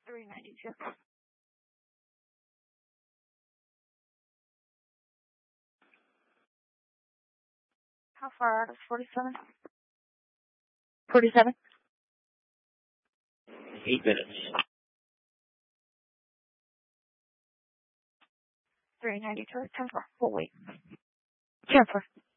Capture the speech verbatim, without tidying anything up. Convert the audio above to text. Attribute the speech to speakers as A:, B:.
A: three ninety-two. How far out is forty-seven? forty-seven?
B: Eight minutes.
A: three ninety-two, ten four. We'll wait. ten four.